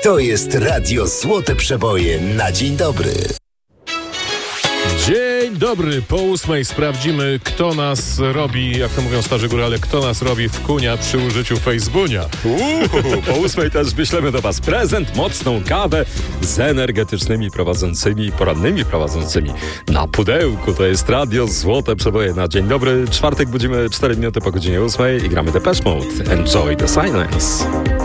To jest Radio Złote Przeboje na dzień dobry. Dzień dobry, po 8 sprawdzimy, kto nas robi, jak to mówią starzy górale, kto nas robi w kunia przy użyciu Facebooka. Po 8 też wyślemy do Was prezent, mocną kawę z energetycznymi prowadzącymi, porannymi prowadzącymi na pudełku. To jest Radio Złote Przeboje na dzień dobry. Czwartek budzimy 4 minuty po godzinie 8 i gramy Depeche Mode. Enjoy the silence.